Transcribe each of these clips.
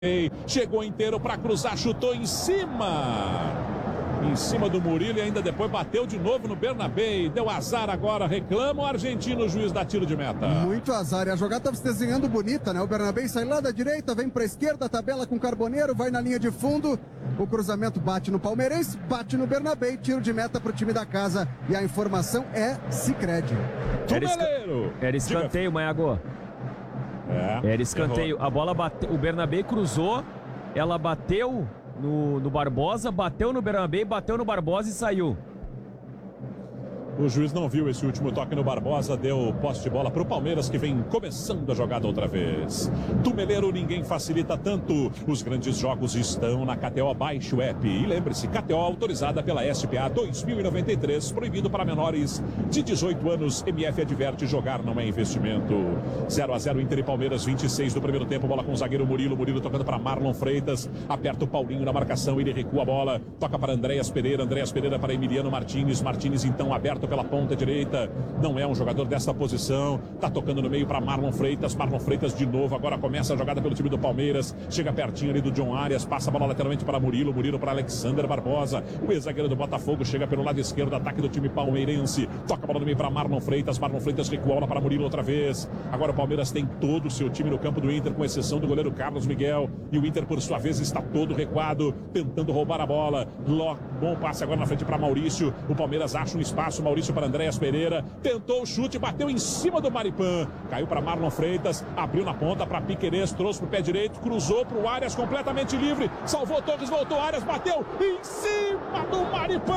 Chegou inteiro para cruzar, chutou em cima do Murilo e ainda depois bateu de novo no Bernabé. Deu azar agora, reclama o argentino, o juiz dá tiro de meta. Muito azar, e a jogada estava se desenhando bonita, né? O Bernabé sai lá da direita, vem para a esquerda, tabela com o Carboneiro, vai na linha de fundo. O cruzamento bate no Palmeirense, bate no Bernabé, tiro de meta para o time da casa. E a informação é Sicredi. Era escanteio, Maiago. Era escanteio. Errou. A bola bateu, o Bernabé cruzou, ela bateu no Barbosa, bateu no Bernabé, bateu no Barbosa e saiu. O juiz não viu esse último toque no Barbosa, deu posse de bola para o Palmeiras, que vem começando a jogada outra vez. Tumeleiro, ninguém facilita tanto. Os grandes jogos estão na KTO. Baixe o app. E lembre-se, KTO autorizada pela SPA 2093, proibido para menores de 18 anos. MF adverte, jogar não é investimento. 0-0 Inter e Palmeiras, 26 do primeiro tempo. Bola com o zagueiro Murilo. Murilo tocando para Marlon Freitas. Aperta o Paulinho na marcação, ele recua a bola. Toca para Andréas Pereira. Andréas Pereira para Emiliano Martins. Martins então aberto pela ponta direita, não é um jogador dessa posição, tá tocando no meio para Marlon Freitas de novo, agora começa a jogada pelo time do Palmeiras, chega pertinho ali do John Arias, passa a bola lateralmente para Murilo para Alexander Barbosa, o ex-zagueiro do Botafogo chega pelo lado esquerdo, ataque do time palmeirense, toca a bola no meio para Marlon Freitas recua a bola para Murilo outra vez, agora o Palmeiras tem todo o seu time no campo do Inter, com exceção do goleiro Carlos Miguel, e o Inter por sua vez está todo recuado, tentando roubar a bola, bom passe agora na frente para Maurício, o Palmeiras acha um espaço, Maurício para Andréas Pereira, tentou o chute, bateu em cima do Maripan, caiu para Marlon Freitas, abriu na ponta para Piquerez, trouxe para o pé direito, cruzou para o Arias completamente livre, salvou Torres, voltou Arias, bateu em cima do Maripan,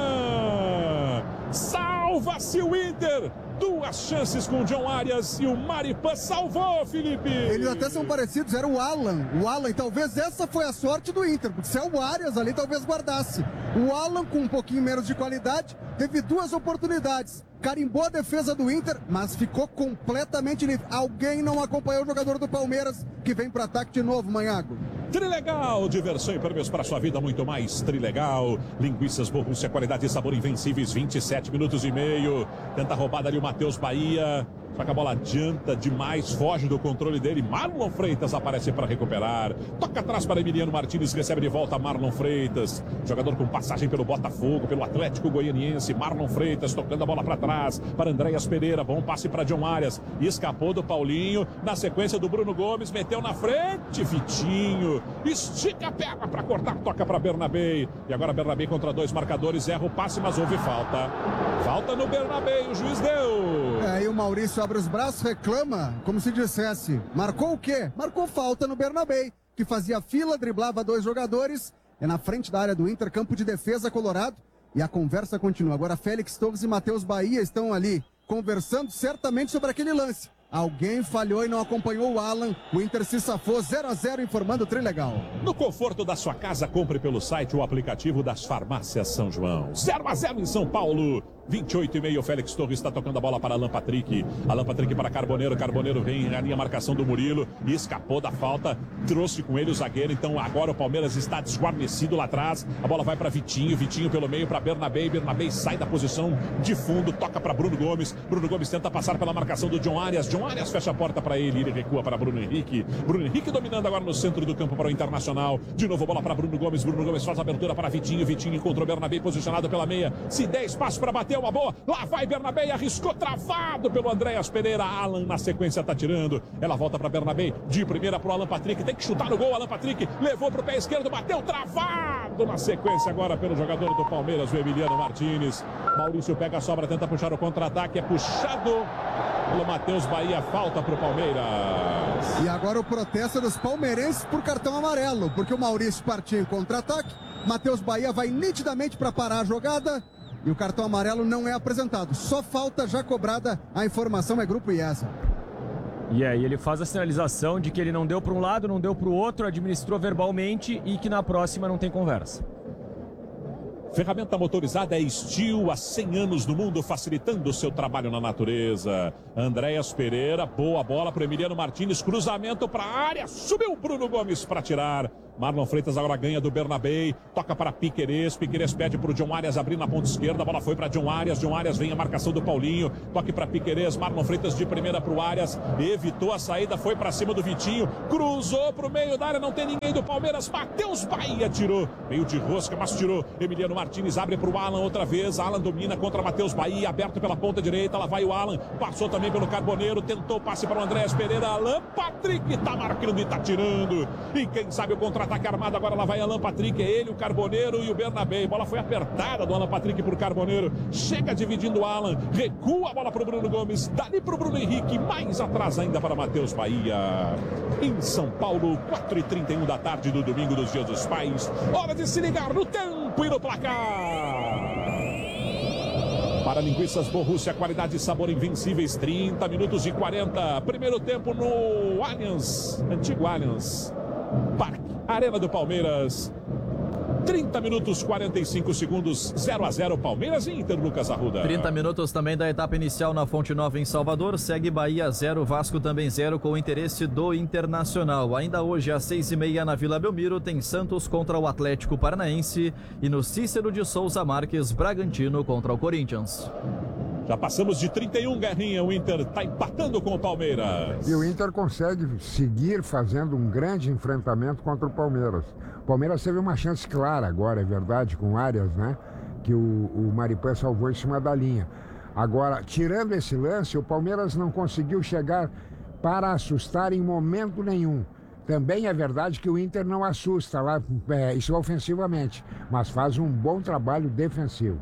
salva-se o Inter, duas chances com o John Arias e o Maripan salvou, Felipe. Eles até são parecidos, era o Alan, e talvez essa foi a sorte do Inter, porque se é o Arias ali, talvez guardasse. O Alan, com um pouquinho menos de qualidade, teve duas oportunidades, carimbou a defesa do Inter, mas ficou completamente livre. Alguém não acompanhou o jogador do Palmeiras, que vem para ataque de novo, Manhago. Trilegal, diversão e prêmios para sua vida, muito mais Trilegal. Linguiças Borrússia, qualidade e sabor invencíveis, 27 minutos e meio. Tenta a roubada ali o Matheus Bahia. Só que a bola adianta demais, foge do controle dele. Marlon Freitas aparece para recuperar. Toca atrás para Emiliano Martins, recebe de volta Marlon Freitas. Jogador com passagem pelo Botafogo, pelo Atlético Goianiense. Marlon Freitas tocando a bola para trás para Andréas Pereira. Bom passe para John Arias. Escapou do Paulinho. Na sequência do Bruno Gomes, meteu na frente. Vitinho estica a perna para cortar, toca para Bernabé. E agora Bernabé contra dois marcadores. Erra o passe, mas houve falta. Falta no Bernabé, o juiz deu. E o Maurício abre os braços, reclama, como se dissesse, marcou o quê? Marcou falta no Bernabé, que fazia fila, driblava dois jogadores, é na frente da área do Inter, campo de defesa colorado, e a conversa continua. Agora Félix Torres e Matheus Bahia estão ali, conversando certamente sobre aquele lance. Alguém falhou e não acompanhou o Alan. O Inter se safou, 0-0, informando o Trilegal. No conforto da sua casa, compre pelo site ou aplicativo das farmácias São João. 0-0 em São Paulo. 28,5, Félix Torres está tocando a bola para Alan Patrick. Alan Patrick para Carboneiro. Carboneiro vem na linha marcação do Murilo e escapou da falta. Trouxe com ele o zagueiro. Então agora o Palmeiras está desguarnecido lá atrás. A bola vai para Vitinho. Vitinho pelo meio para Bernabé. Bernabé sai da posição de fundo. Toca para Bruno Gomes. Bruno Gomes tenta passar pela marcação do John Arias. John Arias fecha a porta para ele. Ele recua para Bruno Henrique. Bruno Henrique dominando agora no centro do campo para o Internacional. De novo bola para Bruno Gomes. Bruno Gomes faz a abertura para Vitinho. Vitinho encontrou Bernabé posicionado pela meia. Se der espaço para bater, uma boa. Lá vai Bernabé e arriscou, travado pelo Andréas Pereira. Alan na sequência tá tirando. Ela volta para Bernabé, de primeira pro Alan Patrick. Tem que chutar no gol, Alan Patrick levou pro pé esquerdo, bateu, travado na sequência agora pelo jogador do Palmeiras, o Emiliano Martins. Maurício pega a sobra, tenta puxar o contra-ataque, é puxado pelo Matheus Bahia, falta pro Palmeiras. E agora o protesto dos palmeirenses por cartão amarelo, porque o Maurício partiu em contra-ataque, Matheus Bahia vai nitidamente para parar a jogada. E o cartão amarelo não é apresentado. Só falta já cobrada, a informação é Grupo IESA. E aí ele faz a sinalização de que ele não deu para um lado, não deu para o outro, administrou verbalmente e que na próxima não tem conversa. Ferramenta motorizada é Steel, há 100 anos no mundo, facilitando o seu trabalho na natureza. Andréas Pereira, boa bola para Emiliano Martins, cruzamento para a área, subiu Bruno Gomes para tirar. Marlon Freitas agora ganha do Bernabé. Toca para Piquerez. Piquerez pede para o John Arias abrir na ponta esquerda. A bola foi para John Arias. John Arias vem a marcação do Paulinho. Toque para Piquerez. Marlon Freitas de primeira para o Arias. Evitou a saída. Foi para cima do Vitinho. Cruzou para o meio da área. Não tem ninguém do Palmeiras. Matheus Bahia tirou. Meio de rosca, mas tirou. Emiliano Martins abre para o Alan outra vez. Alan domina contra Matheus Bahia. Aberto pela ponta direita. Lá vai o Alan. Passou também pelo Carboneiro. Tentou o passe para o Andréas Pereira. Alan Patrick está marcando e está tirando. E quem sabe o contra-ataque armado. Agora lá vai Alan Patrick. É ele, o Carboneiro e o Bernabé. A bola foi apertada do Alan Patrick por Carboneiro. Chega dividindo o Alan. Recua a bola para o Bruno Gomes. Dali para o Bruno Henrique. Mais atrás ainda para Matheus Bahia. Em São Paulo, 4h31 da tarde do domingo dos Dias dos Pais. Hora de se ligar no tempo e no placar. Para Linguiças Borussia, qualidade e sabor invencíveis, 30 minutos e 40. Primeiro tempo no Allianz, antigo Allianz Parque, Arena do Palmeiras. 30 minutos, 45 segundos, 0-0, Palmeiras e Inter, Lucas Arruda. 30 minutos também da etapa inicial na Fonte Nova em Salvador. Segue Bahia 0, Vasco também 0, com o interesse do Internacional. Ainda hoje às 6h30 na Vila Belmiro tem Santos contra o Atlético Paranaense e no Cícero de Souza Marques, Bragantino contra o Corinthians. Já passamos de 31, Guerrinha. O Inter está empatando com o Palmeiras. E o Inter consegue seguir fazendo um grande enfrentamento contra o Palmeiras. O Palmeiras teve uma chance clara agora, é verdade, com Arias, né? Que o Maripan salvou em cima da linha. Agora, tirando esse lance, o Palmeiras não conseguiu chegar para assustar em momento nenhum. Também é verdade que o Inter não assusta lá, isso ofensivamente, mas faz um bom trabalho defensivo.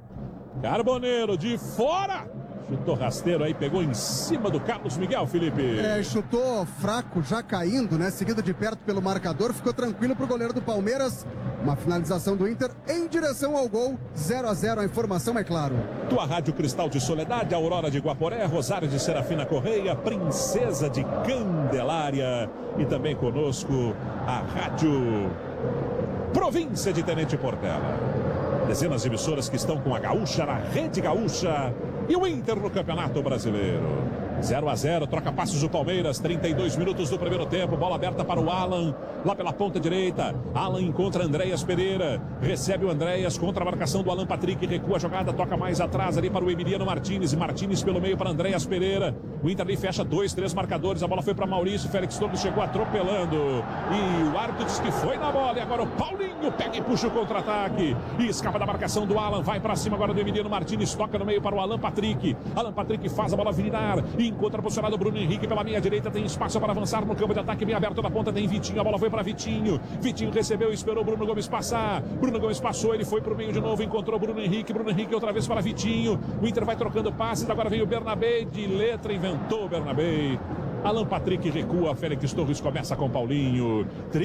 Carboneiro de fora. Chutou rasteiro aí, pegou em cima do Carlos Miguel, Felipe. Chutou fraco, já caindo, né? Seguido de perto pelo marcador, ficou tranquilo pro goleiro do Palmeiras. Uma finalização do Inter em direção ao gol. 0-0, a informação é claro. Tua Rádio Cristal de Soledade, Aurora de Guaporé, Rosário de Serafina Correia, Princesa de Candelária. E também conosco a Rádio Província de Tenente Portela. Dezenas de emissoras que estão com a Gaúcha na Rede Gaúcha e o Inter no Campeonato Brasileiro. 0-0, troca passos do Palmeiras, 32 minutos do primeiro tempo, bola aberta para o Alan, lá pela ponta direita. Alan encontra Andréas Pereira, recebe o Andréas contra a marcação do Alan Patrick, recua a jogada, toca mais atrás ali para o Emiliano Martins, e Martins pelo meio para Andréas Pereira. O Inter ali fecha 2, 3 marcadores, a bola foi para Maurício, Félix Torres chegou atropelando, e o árbitro disse que foi na bola, e agora o Paulinho pega e puxa o contra-ataque, e escapa da marcação do Alan, vai para cima agora do Emiliano Martins, toca no meio para o Alan Patrick faz a bola virar, e encontra posicionado o Bruno Henrique pela meia direita, tem espaço para avançar no campo de ataque, bem aberto da ponta, tem Vitinho, a bola foi para Vitinho recebeu, esperou o Bruno Gomes passar, Bruno Gomes passou, ele foi para o meio de novo, encontrou Bruno Henrique outra vez para Vitinho, o Inter vai trocando passes, agora vem o Bernabé, de letra inventou o Bernabé. Alan Patrick recua, Félix Torres começa com Paulinho.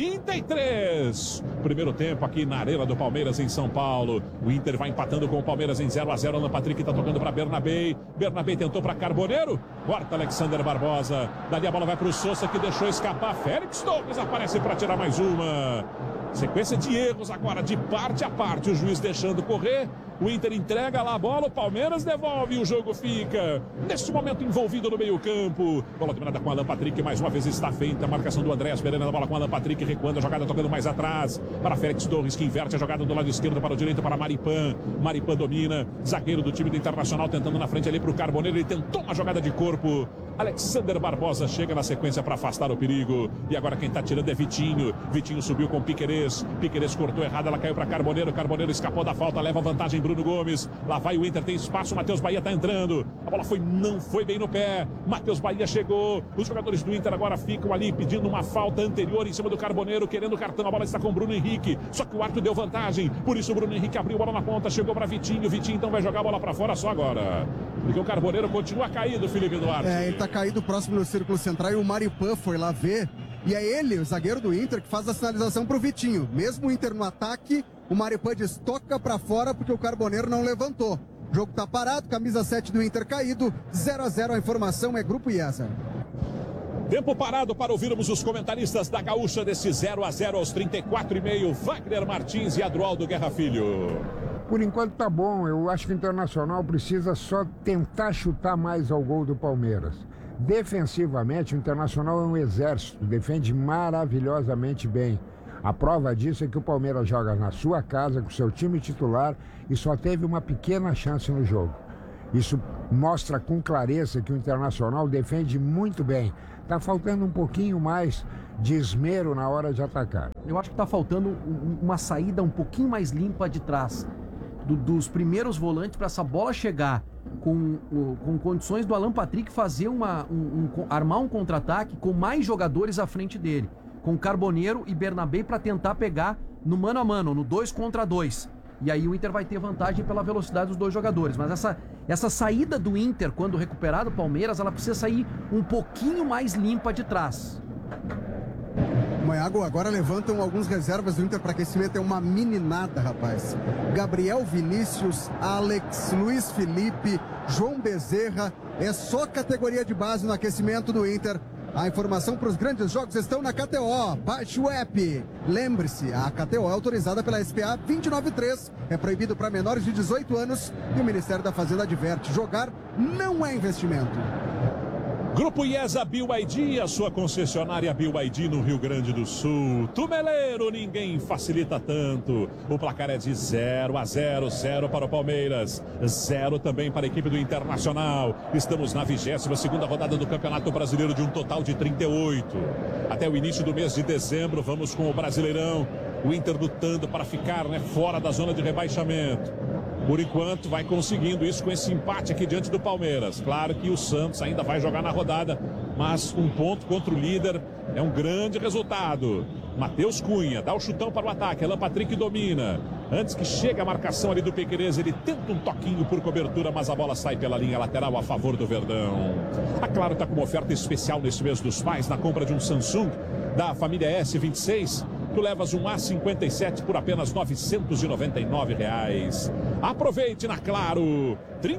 33. Primeiro tempo aqui na Arena do Palmeiras em São Paulo. O Inter vai empatando com o Palmeiras em 0-0. Alan Patrick está tocando para Bernabé. Bernabé tentou para Carboneiro. Corta Alexander Barbosa. Dali a bola vai para o Sousa que deixou escapar. Félix Torres aparece para tirar mais uma. Sequência de erros agora, de parte a parte. O juiz deixando correr. O Inter entrega lá a bola, o Palmeiras devolve e o jogo fica, neste momento, envolvido no meio-campo. Bola dominada com Alan Patrick, mais uma vez está feita a marcação do Andréas Pereira na bola com Alan Patrick, recuando a jogada, tocando mais atrás para Félix Torres, que inverte a jogada do lado esquerdo para o direito para Maripan. Maripan domina, zagueiro do time do Internacional tentando na frente ali para o Carboneiro, ele tentou uma jogada de corpo. Alexander Barbosa chega na sequência para afastar o perigo. E agora quem está tirando é Vitinho. Vitinho subiu com Piquerez. Piquerez cortou errado, ela caiu para Carboneiro. Carboneiro escapou da falta, leva vantagem Bruno Gomes. Lá vai o Inter, tem espaço, Matheus Bahia está entrando. A bola não foi bem no pé. Matheus Bahia chegou. Os jogadores do Inter agora ficam ali pedindo uma falta anterior em cima do Carboneiro, querendo o cartão. A bola está com o Bruno Henrique. Só que o árbitro deu vantagem. Por isso o Bruno Henrique abriu a bola na ponta, chegou para Vitinho. Vitinho então vai jogar a bola para fora só agora. Porque o Carboneiro continua caído, Felipe Duarte. Ele tá caído próximo do círculo central e o Maripan foi lá ver. E é ele, o zagueiro do Inter, que faz a sinalização pro Vitinho. Mesmo o Inter no ataque, o Maripan diz toca pra fora porque o Carboneiro não levantou. O jogo tá parado, camisa 7 do Inter caído, 0-0, a informação é Grupo IESA. Tempo parado para ouvirmos os comentaristas da Gaúcha desse 0-0 aos 34,5. Wagner Martins e Adroaldo Guerra Filho. Por enquanto tá bom, eu acho que o Internacional precisa só tentar chutar mais ao gol do Palmeiras. Defensivamente, o Internacional é um exército, defende maravilhosamente bem. A prova disso é que o Palmeiras joga na sua casa, com seu time titular, e só teve uma pequena chance no jogo. Isso mostra com clareza que o Internacional defende muito bem. Está faltando um pouquinho mais de esmero na hora de atacar. Eu acho que está faltando uma saída um pouquinho mais limpa de trás dos primeiros volantes para essa bola chegar com condições do Alan Patrick fazer armar um contra-ataque com mais jogadores à frente dele, com Carboneiro e Bernabé para tentar pegar no mano a mano, no 2 contra 2. E aí o Inter vai ter vantagem pela velocidade dos dois jogadores. Mas essa saída do Inter, quando recuperado o Palmeiras, ela precisa sair um pouquinho mais limpa de trás. Maiago, agora levantam alguns reservas do Inter para aquecimento. É uma meninada, rapaz. Gabriel Vinícius, Alex, Luiz Felipe, João Bezerra. É só categoria de base no aquecimento do Inter. A informação para os grandes jogos estão na KTO. Baixe o app. Lembre-se, a KTO é autorizada pela SPA 293. É proibido para menores de 18 anos. E o Ministério da Fazenda adverte: jogar não é investimento. Grupo IESA BYD, a sua concessionária BYD no Rio Grande do Sul. Tumeleiro, ninguém facilita tanto. O placar é de 0-0, 0 para o Palmeiras, 0 também para a equipe do Internacional. Estamos na 22ª rodada do Campeonato Brasileiro, de um total de 38. Até o início do mês de dezembro, vamos com o Brasileirão. O Inter lutando para ficar fora da zona de rebaixamento. Por enquanto, vai conseguindo isso com esse empate aqui diante do Palmeiras. Claro que o Santos ainda vai jogar na rodada, mas um ponto contra o líder é um grande resultado. Matheus Cunha dá o chutão para o ataque. Alan Patrick domina. Antes que chegue a marcação ali do Piquerez, ele tenta um toquinho por cobertura, mas a bola sai pela linha lateral a favor do Verdão. A Claro está com uma oferta especial nesse mês dos pais, na compra de um Samsung da família S26. Tu levas um A57 por apenas R$ 999. Aproveite na Claro.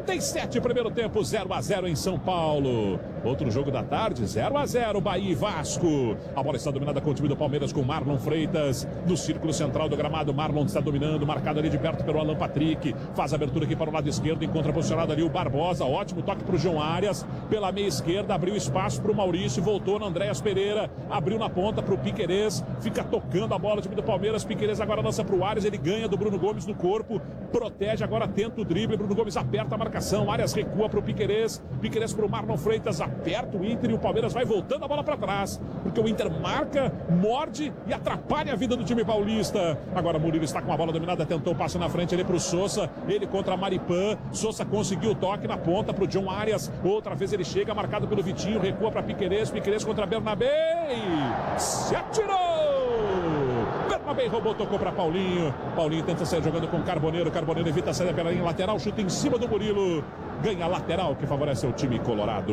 37 primeiro tempo, 0-0 em São Paulo. Outro jogo da tarde, 0-0, Bahia e Vasco. A bola está dominada com o time do Palmeiras, com Marlon Freitas. No círculo central do gramado, Marlon está dominando, marcado ali de perto pelo Alan Patrick. Faz a abertura aqui para o lado esquerdo, encontra posicionado ali o Barbosa. Ótimo toque para o João Arias. Pela meia esquerda, abriu espaço para o Maurício, voltou no Andréas Pereira. Abriu na ponta para o Piquerez. Fica tocando a bola, o time do Palmeiras. Piquerez agora lança para o Arias, ele ganha do Bruno Gomes no corpo. Protege, agora tenta o drible. Bruno Gomes aperta a marcação. Arias recua para o Piquerez. Piquerez para o Marlon Freitas. Aperta o Inter e o Palmeiras vai voltando a bola para trás. Porque o Inter marca, morde e atrapalha a vida do time paulista. Agora Murilo está com a bola dominada. Tentou o passe na frente ali para o Sousa. Ele contra Maripan. Sousa conseguiu o toque na ponta para o John Arias. Outra vez ele chega, marcado pelo Vitinho. Recua para Piquerez. Piquerez contra Bernabé. Se atirou! Bernabé roubou, tocou para Paulinho. Paulinho tenta sair jogando com Carboneiro. Carboneiro evita a saída pela linha lateral. Chuta em cima do Murilo. Ganha lateral que favorece o time colorado.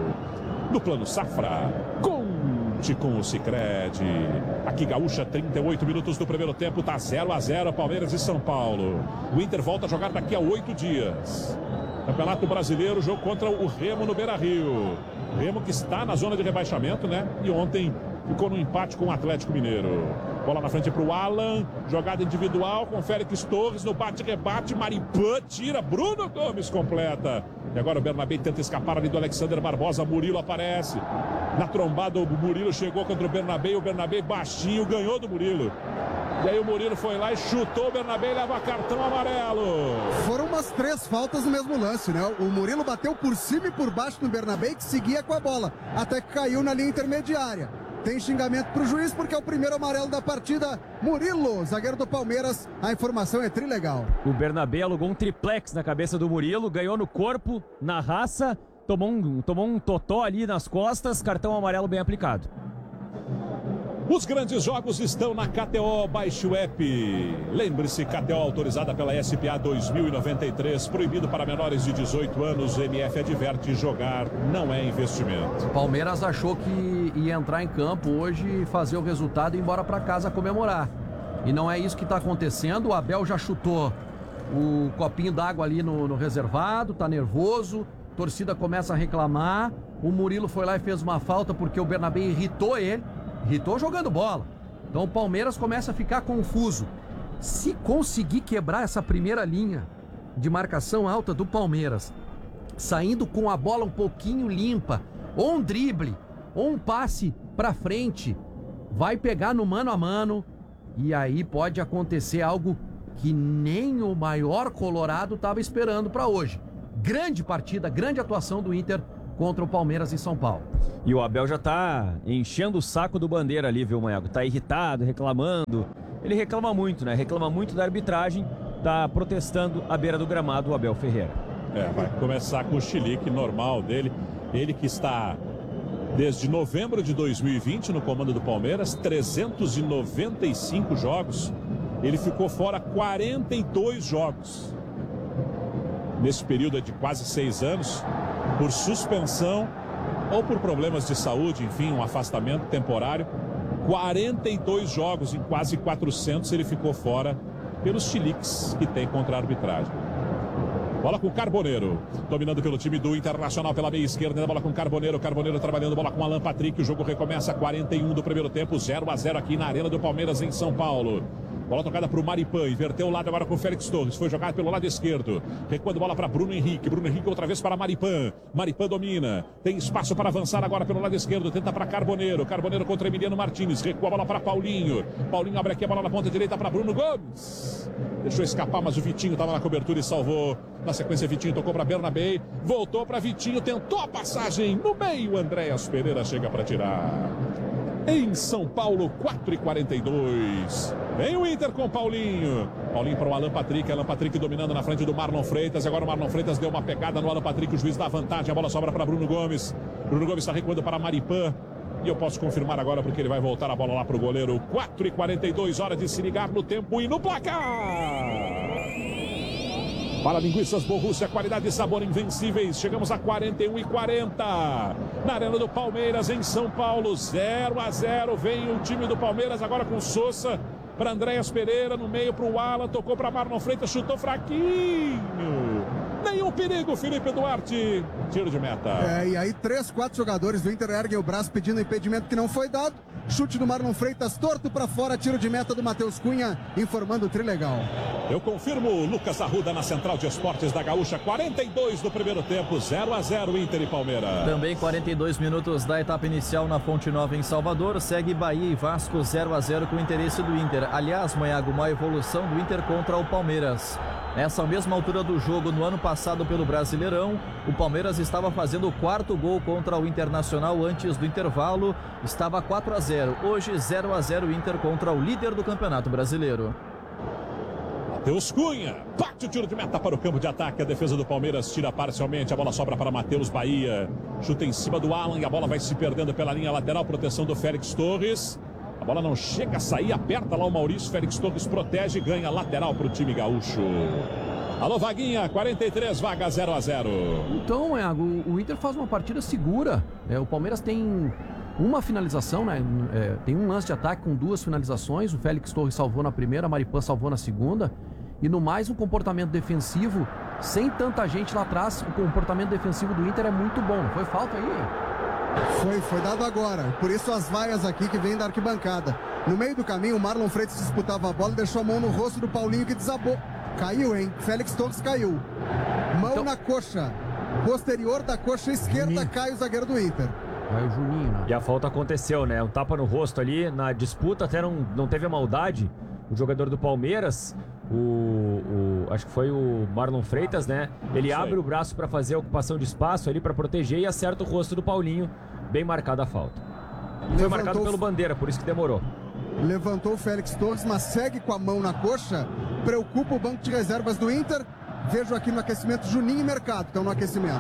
No plano Safra, conte com o Sicredi. Aqui Gaúcha, 38 minutos do primeiro tempo. Tá 0-0 Palmeiras e São Paulo. O Inter volta a jogar daqui a 8 dias. Campeonato Brasileiro, jogo contra o Remo no Beira-Rio. Remo que está na zona de rebaixamento, E ontem ficou no empate com o Atlético Mineiro. Bola na frente para o Alan. Jogada individual com Félix Torres no bate-rebate. Maripan tira. Bruno Gomes completa. E agora o Bernabé tenta escapar ali do Alexander Barbosa. Murilo aparece. Na trombada o Murilo chegou contra o Bernabé. O Bernabé baixinho ganhou do Murilo. E aí o Murilo foi lá e chutou o Bernabé e leva cartão amarelo. Foram umas 3 faltas no mesmo lance, O Murilo bateu por cima e por baixo no Bernabé, que seguia com a bola, até que caiu na linha intermediária. Tem xingamento pro juiz porque é o primeiro amarelo da partida. Murilo, zagueiro do Palmeiras. A informação é trilegal. O Bernabé alugou um triplex na cabeça do Murilo, ganhou no corpo, na raça, tomou um totó ali nas costas, cartão amarelo bem aplicado. Os grandes jogos estão na KTO, baixe o app. Lembre-se, KTO autorizada pela SPA 2093, proibido para menores de 18 anos. O MF adverte: jogar não é investimento. Palmeiras achou que ia entrar em campo hoje, fazer o resultado e ir embora para casa comemorar. E não é isso que está acontecendo. O Abel já chutou o copinho d'água ali no reservado, tá nervoso, torcida começa a reclamar. O Murilo foi lá e fez uma falta porque o Bernabé irritou ele. Irritou jogando bola. Então o Palmeiras começa a ficar confuso. Se conseguir quebrar essa primeira linha de marcação alta do Palmeiras, saindo com a bola um pouquinho limpa, ou um drible, ou um passe pra frente, vai pegar no mano a mano, E aí pode acontecer algo que nem o maior colorado estava esperando para hoje. Grande partida, grande atuação do Inter contra o Palmeiras em São Paulo. E o Abel já tá enchendo o saco do Bandeira ali, viu, Maiago? Tá irritado, reclamando. Ele reclama muito, né? Reclama muito da arbitragem, tá protestando à beira do gramado o Abel Ferreira. Vai começar com o chilique normal dele. Ele que está desde novembro de 2020 no comando do Palmeiras, 395 jogos. Ele ficou fora 42 jogos. Nesse período de quase 6 anos, por suspensão ou por problemas de saúde, enfim, um afastamento temporário. 42 jogos em quase 400 ele ficou fora pelos chiliques que tem contra a arbitragem. Bola com o Carboneiro, dominando pelo time do Internacional pela meia esquerda, bola com o Carboneiro, Carboneiro trabalhando, bola com Alan Patrick, o jogo recomeça, 41 do primeiro tempo, 0-0 aqui na Arena do Palmeiras em São Paulo. Bola tocada para o Maripan, inverteu o lado agora com o Félix Torres, foi jogado pelo lado esquerdo, recuando bola para Bruno Henrique outra vez para Maripan, Maripan domina, tem espaço para avançar agora pelo lado esquerdo, tenta para Carboneiro, Carboneiro contra Emiliano Martins, recua a bola para Paulinho, Paulinho abre aqui a bola na ponta direita para Bruno Gomes, deixou escapar, mas o Vitinho estava na cobertura e salvou. Na sequência, Vitinho tocou para Bernabé, voltou para Vitinho, tentou a passagem no meio, Andréas Pereira chega para tirar. Em São Paulo, 4h42. Vem o Inter com Paulinho. Paulinho para o Alan Patrick. Alan Patrick dominando na frente do Marlon Freitas. Agora o Marlon Freitas deu uma pegada no Alan Patrick. O juiz dá vantagem. A bola sobra para Bruno Gomes. Bruno Gomes está recuando para Maripan. E eu posso confirmar agora porque ele vai voltar a bola lá para o goleiro. 4h42, hora de se ligar no tempo e no placar. Para Linguiças Borrússia, qualidade e sabor invencíveis. Chegamos a 41h40. Na Arena do Palmeiras, em São Paulo, 0-0. Vem o time do Palmeiras agora com Sousa. Para Andréas Pereira, no meio para o Alan. Tocou para Marlon Freitas, chutou fraquinho. Nenhum perigo, Felipe Duarte. Tiro de meta. E aí 3, 4 jogadores do Inter erguem o braço pedindo impedimento que não foi dado. Chute do Marlon Freitas, torto para fora, tiro de meta do Matheus Cunha, informando o Trilegal. Eu confirmo, Lucas Arruda na Central de Esportes da Gaúcha, 42 do primeiro tempo, 0-0 Inter e Palmeiras. Também 42 minutos da etapa inicial na Fonte Nova em Salvador, segue Bahia e Vasco 0-0 com o interesse do Inter. Aliás, Maiago, uma evolução do Inter contra o Palmeiras. Nessa mesma altura do jogo, no ano passado pelo Brasileirão, o Palmeiras estava fazendo o 4º gol contra o Internacional antes do intervalo, estava 4-0. Hoje 0-0 Inter contra o líder do Campeonato Brasileiro. Matheus Cunha, bate o tiro de meta para o campo de ataque, a defesa do Palmeiras tira parcialmente, a bola sobra para Matheus Bahia, chuta em cima do Alan e a bola vai se perdendo pela linha lateral, proteção do Félix Torres. A bola não chega a sair, aperta lá o Maurício, Félix Torres protege e ganha lateral para o time gaúcho. Alô, Vaguinha, 43, vaga 0-0. Então, o Inter faz uma partida segura. O Palmeiras tem uma finalização, né? Tem um lance de ataque com 2 finalizações. O Félix Torres salvou na primeira, a Maripan salvou na segunda. E no mais, um comportamento defensivo, sem tanta gente lá atrás, o comportamento defensivo do Inter é muito bom. Não foi falta aí? Foi dado agora, por isso as vaias aqui que vêm da arquibancada. No meio do caminho, o Marlon Freitas disputava a bola e deixou a mão no rosto do Paulinho que desabou. Caiu, hein? Félix Torres caiu. Mão na coxa, posterior da coxa esquerda, cai o zagueiro do Inter. Vai o Juninho, né? E a falta aconteceu, né? Um tapa no rosto ali, na disputa até não teve a maldade. O jogador do Palmeiras, acho que foi o Marlon Freitas, né? Ele abre o braço para fazer a ocupação de espaço ali para proteger e acerta o rosto do Paulinho. Bem marcada a falta. Foi marcado pelo Bandeira, por isso que demorou. Levantou o Félix Torres, mas segue com a mão na coxa. Preocupa o banco de reservas do Inter. Vejo aqui no aquecimento Juninho e Mercado, estão no aquecimento.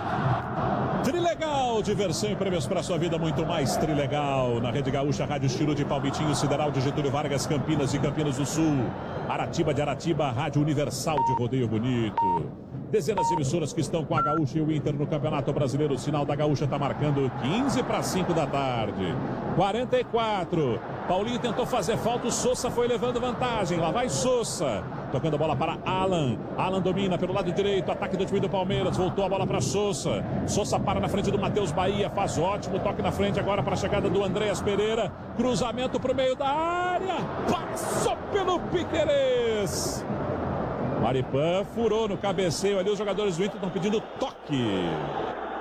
Trilegal, diversão e prêmios para sua vida, muito mais Trilegal. Na Rede Gaúcha, Rádio Estilo de Palmitinho, Sideral de Getúlio Vargas, Campinas e Campinas do Sul. Aratiba de Aratiba, Rádio Universal de Rodeio Bonito. Dezenas de emissoras que estão com a Gaúcha e o Inter no Campeonato Brasileiro. O sinal da Gaúcha está marcando 15:05 da tarde. 44. Paulinho tentou fazer falta, o Sousa foi levando vantagem. Lá vai Sousa. Tocando a bola para Alan. Alan domina pelo lado direito. Ataque do time do Palmeiras. Voltou a bola para Sousa. Sousa para na frente do Matheus Bahia. Faz ótimo toque na frente agora para a chegada do Andréas Pereira. Cruzamento para o meio da área. Passou pelo Piquerez. Maripan furou no cabeceio ali. Os jogadores do Inter estão pedindo toque.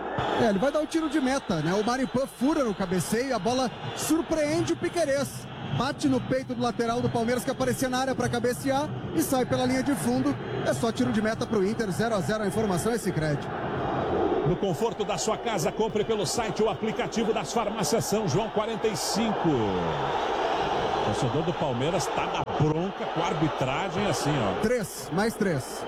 Ele vai dar o tiro de meta, né? O Maripan fura no cabeceio, a bola surpreende o Piquerez. bate no peito do lateral do Palmeiras que aparecia na área para cabecear e sai pela linha de fundo. É só tiro de meta para o Inter, 0-0. A informação é Sicredi. No conforto da sua casa, compre pelo site o aplicativo das farmácias São João 45. O torcedor do Palmeiras está na bronca com a arbitragem assim, ó. 3, mais 3.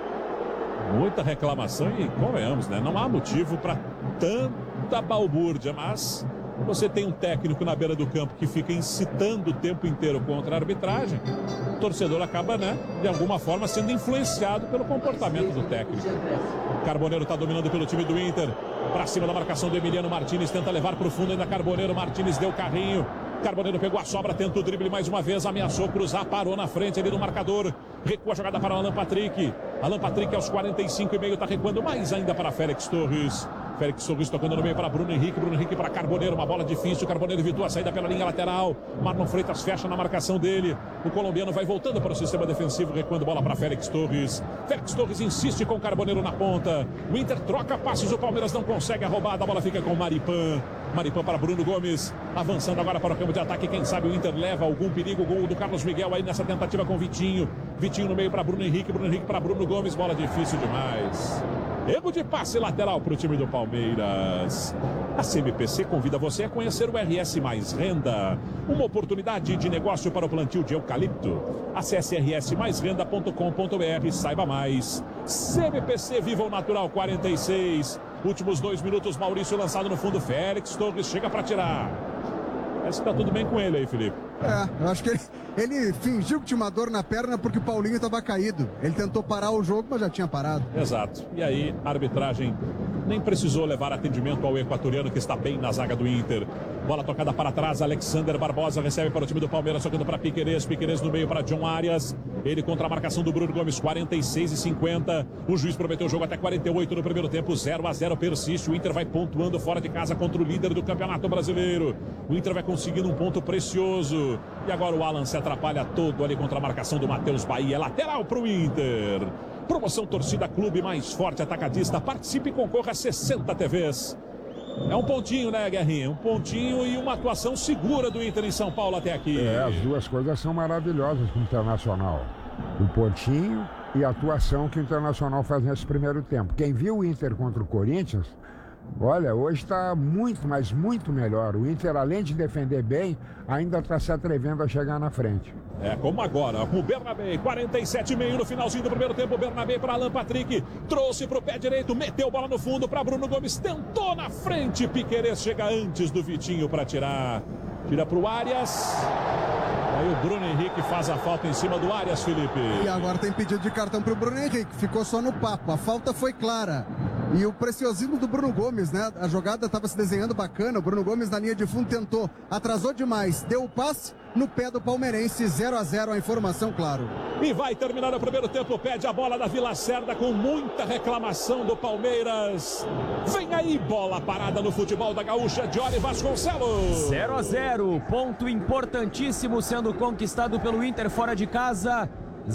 Muita reclamação e convenhamos, né? Não há motivo para tanta balbúrdia, mas você tem um técnico na beira do campo que fica incitando o tempo inteiro contra a arbitragem, o torcedor acaba, né, de alguma forma sendo influenciado pelo comportamento do técnico. Carboneiro está dominando pelo time do Inter, para cima da marcação do Emiliano Martínez, tenta levar para o fundo ainda Carboneiro, Martínez deu carrinho, Carboneiro pegou a sobra, tenta o drible mais uma vez, ameaçou cruzar, parou na frente ali do marcador, recua a jogada para o Alan Patrick. Alan Patrick aos 45,5 está recuando mais ainda para Félix Torres. Félix Torres tocando no meio para Bruno Henrique para Carboneiro, uma bola difícil, Carboneiro evitou a saída pela linha lateral, Marlon Freitas fecha na marcação dele, o colombiano vai voltando para o sistema defensivo, recuando bola para Félix Torres. Félix Torres insiste com Carboneiro na ponta, o Inter troca passes, o Palmeiras não consegue a roubada, a bola fica com Maripan para Bruno Gomes, avançando agora para o campo de ataque, quem sabe o Inter leva algum perigo, gol do Carlos Miguel aí nessa tentativa com Vitinho no meio para Bruno Henrique para Bruno Gomes, bola difícil demais. Erro de passe lateral para o time do Palmeiras. A CMPC convida você a conhecer o RS Mais Renda, uma oportunidade de negócio para o plantio de eucalipto. Acesse rsmaisrenda.com.br, saiba mais. CMPC Viva o Natural 46. Últimos 2 minutos, Maurício lançado no fundo, Félix Torres chega para tirar. Parece que tá tudo bem com ele aí, Felipe. Eu acho que ele fingiu que tinha uma dor na perna porque o Paulinho estava caído. Ele tentou parar o jogo, mas já tinha parado. Exato. E aí, a arbitragem nem precisou levar atendimento ao equatoriano que está bem na zaga do Inter. Bola tocada para trás, Alexander Barbosa recebe para o time do Palmeiras, tocando para Piquerez no meio para John Arias. Ele contra a marcação do Bruno Gomes, 46,50. O juiz prometeu o jogo até 48 no primeiro tempo, 0-0 persiste. O Inter vai pontuando fora de casa contra o líder do Campeonato Brasileiro. O Inter vai conseguindo um ponto precioso. E agora o Alan se atrapalha todo ali contra a marcação do Matheus Bahia. Lateral para o Inter. Promoção Torcida Clube Mais Forte Atacadista. Participe e concorra a 60 TVs. É um pontinho, né, Guerrinha? Um pontinho e uma atuação segura do Inter em São Paulo até aqui. As duas coisas são maravilhosas com o Internacional. O pontinho e a atuação que o Internacional faz nesse primeiro tempo. Quem viu o Inter contra o Corinthians, olha, hoje está muito, mas muito melhor. O Inter, além de defender bem, ainda está se atrevendo a chegar na frente. É como agora, com o Bernabé, 47,5 no finalzinho do primeiro tempo. Bernabé para Alan Patrick, trouxe para o pé direito, meteu bola no fundo para Bruno Gomes, tentou na frente. Piquerez chega antes do Vitinho para tirar. Tira para o Arias. Aí o Bruno Henrique faz a falta em cima do Arias, Felipe. E agora tem pedido de cartão para o Bruno Henrique, ficou só no papo. A falta foi clara. E o preciosismo do Bruno Gomes, né? A jogada estava se desenhando bacana. O Bruno Gomes na linha de fundo tentou, atrasou demais, deu o passe no pé do palmeirense, 0-0, a informação, claro. E vai terminar o primeiro tempo, pede a bola da Vila Cerda com muita reclamação do Palmeiras. Vem aí, bola parada no futebol da Gaúcha, Jory Vasconcelos. 0-0, ponto importantíssimo sendo conquistado pelo Inter fora de casa.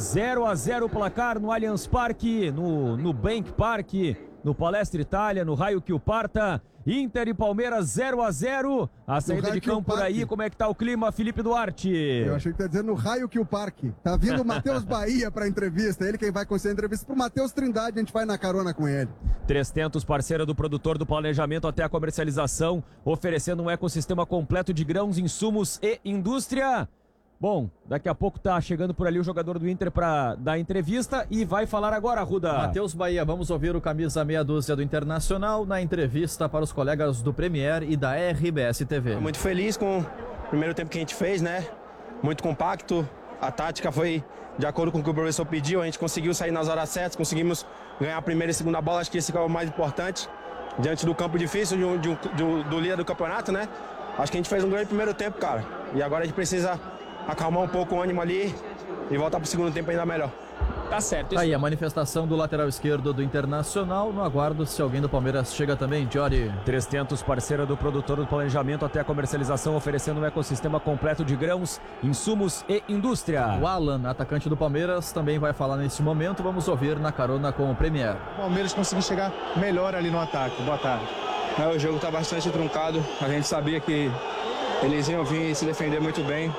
0-0 o placar no Allianz Parque, no Bank Parque, no Palestra Itália, no Raio que o parta. Inter e Palmeiras 0-0. A saída de campo por aí, como é que tá o clima, Felipe Duarte? Eu achei que tá dizendo no Raio que o Parque. Tá vindo o Matheus Bahia pra entrevista. Ele quem vai conceder a entrevista pro Matheus Trindade, a gente vai na carona com ele. 300, parceira do produtor do planejamento até a comercialização, oferecendo um ecossistema completo de grãos, insumos e indústria. Bom, daqui a pouco tá chegando por ali o jogador do Inter para dar entrevista e vai falar agora, Ruda. Matheus Bahia, vamos ouvir o camisa meia dúzia do Internacional na entrevista para os colegas do Premier e da RBS TV. Tô muito feliz com o primeiro tempo que a gente fez, né? Muito compacto, a tática foi de acordo com o que o professor pediu, a gente conseguiu sair nas horas certas, conseguimos ganhar a primeira e segunda bola, acho que esse é o mais importante, diante do campo difícil do líder do campeonato, né? Acho que a gente fez um grande primeiro tempo, cara, e agora a gente precisa acalmar um pouco o ânimo ali e voltar pro segundo tempo ainda melhor. Tá certo. Aí a manifestação do lateral esquerdo do Internacional, no aguardo se alguém do Palmeiras chega também, Jory. 300, parceira do produtor do planejamento até a comercialização, oferecendo um ecossistema completo de grãos, insumos e indústria. O Alan, atacante do Palmeiras, também vai falar nesse momento, vamos ouvir na carona com o Premier. O Palmeiras conseguiu chegar melhor ali no ataque. Boa tarde. O jogo tá bastante truncado, a gente sabia que eles iam vir se defender muito bem.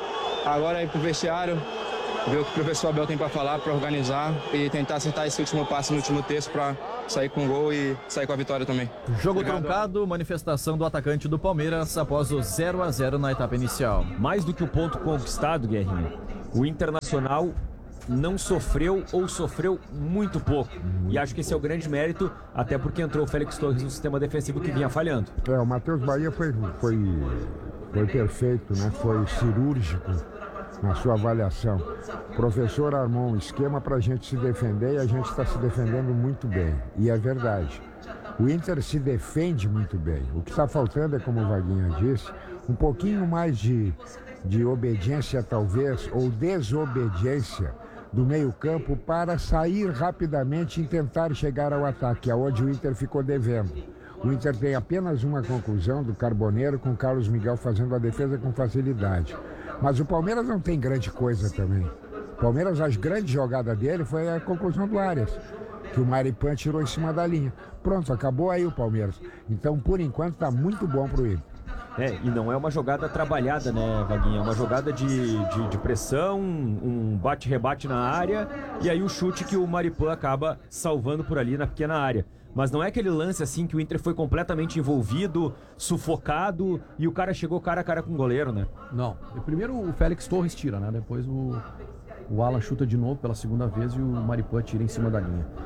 Agora é ir pro vestiário, ver o que o professor Abel tem para falar, para organizar e tentar acertar esse último passe no último terço para sair com gol e sair com a vitória também. Jogo truncado, manifestação do atacante do Palmeiras após o 0-0 na etapa inicial. Mais do que o ponto conquistado, Guerrinha, o Internacional não sofreu ou sofreu muito pouco. E acho que esse é o grande mérito, até porque entrou o Félix Torres no sistema defensivo que vinha falhando. O Matheus Bahia foi perfeito, né? Foi cirúrgico na sua avaliação. O professor armou um esquema para a gente se defender e a gente está se defendendo muito bem. E é verdade. O Inter se defende muito bem. O que está faltando é, como o Vaguinha disse, um pouquinho mais de obediência, talvez, ou desobediência do meio-campo para sair rapidamente e tentar chegar ao ataque, aonde o Inter ficou devendo. O Inter tem apenas uma conclusão do Carboneiro, com o Carlos Miguel fazendo a defesa com facilidade. Mas o Palmeiras não tem grande coisa também. O Palmeiras, a grande jogada dele foi a conclusão do Arias, que o Maripan tirou em cima da linha. Pronto, acabou aí o Palmeiras. Então, por enquanto, está muito bom para o Inter. E não é uma jogada trabalhada, né, Vaguinha? É uma jogada de pressão, um bate-rebate na área e aí o chute que o Maripan acaba salvando por ali na pequena área. Mas não é aquele lance assim que o Inter foi completamente envolvido, sufocado e o cara chegou cara a cara com o goleiro, né? Não. Primeiro o Félix Torres tira, né? Depois o Alan chuta de novo pela segunda vez e o Maripan tira em cima da linha.